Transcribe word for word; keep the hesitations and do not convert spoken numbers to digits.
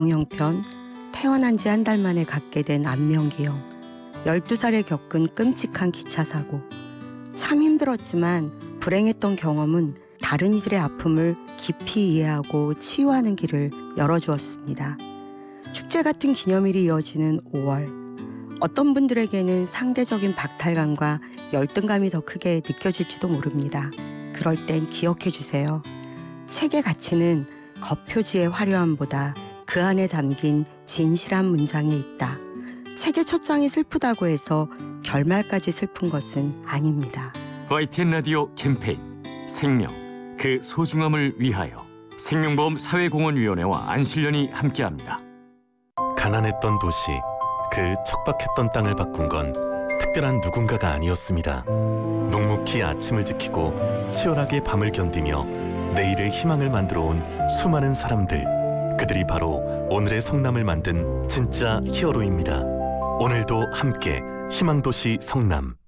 형편, 태어난 지 한 달 만에 갖게 된 안면기형, 열두 살에 겪은 끔찍한 기차 사고. 참 힘들었지만 불행했던 경험은 다른 이들의 아픔을 깊이 이해하고 치유하는 길을 열어주었습니다. 축제 같은 기념일이 이어지는 오월. 어떤 분들에게는 상대적인 박탈감과 열등감이 더 크게 느껴질지도 모릅니다. 그럴 땐 기억해 주세요. 책의 가치는 겉표지의 화려함보다 그 안에 담긴 진실한 문장에 있다. 책의 첫 장이 슬프다고 해서 결말까지 슬픈 것은 아닙니다. 와이티엔 라디오 캠페인 생명, 그 소중함을 위하여 생명보험 사회공헌위원회와 안실련이 함께합니다. 가난했던 도시, 그 척박했던 땅을 바꾼 건 특별한 누군가가 아니었습니다. 묵묵히 아침을 지키고 치열하게 밤을 견디며 내일의 희망을 만들어 온 수많은 사람들, 그들이 바로 오늘의 성남을 만든 진짜 히어로입니다. 오늘도 함께 희망도시 성남.